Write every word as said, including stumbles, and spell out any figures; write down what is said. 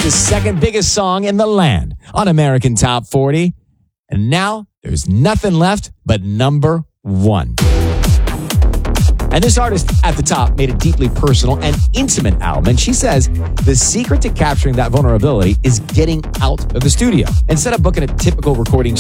the second biggest song in the land on American Top forty. And now there's nothing left but number one. And this artist at the top made a deeply personal and intimate album. And she says the secret to capturing that vulnerability is getting out of the studio. Instead of booking a typical recording